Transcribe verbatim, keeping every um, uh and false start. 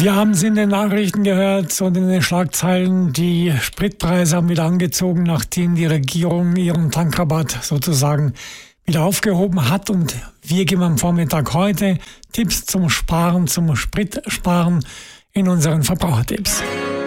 Wir haben es in den Nachrichten gehört und in den Schlagzeilen, die Spritpreise haben wieder angezogen, nachdem die Regierung ihren Tankrabatt sozusagen wieder aufgehoben hat. Und wir geben am Vormittag heute Tipps zum Sparen, zum Spritsparen in unseren Verbrauchertipps.